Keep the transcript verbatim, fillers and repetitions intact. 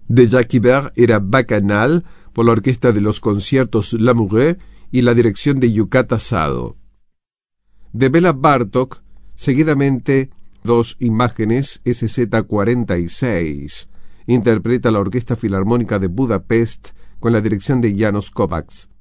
de Jacques Ibert era Bacchanal, por la orquesta de los conciertos Lamoureux y la dirección de Yukata Sado. De Bela Bartók, seguidamente Dos imágenes, S Z cuarenta y seis. Interpreta la Orquesta Filarmónica de Budapest con la dirección de János Kovács.